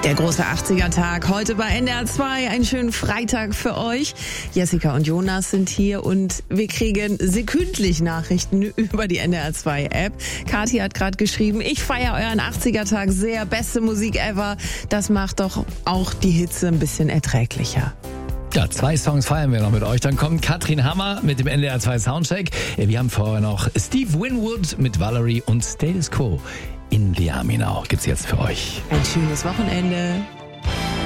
Der große 80er-Tag heute bei NDR 2. Einen schönen Freitag für euch. Jessica und Jonas sind hier und wir kriegen sekündlich Nachrichten über die NDR 2 App. Kathi hat gerade geschrieben, ich feiere euren 80er-Tag sehr. Beste Musik ever. Das macht doch auch die Hitze ein bisschen erträglicher. Ja, 2 Songs feiern wir noch mit euch. Dann kommt Katrin Hammer mit dem NDR 2 Soundcheck. Wir haben vorher noch Steve Winwood mit Valerie und Status Quo in the Army Now. Gibt's jetzt für euch. Ein schönes Wochenende.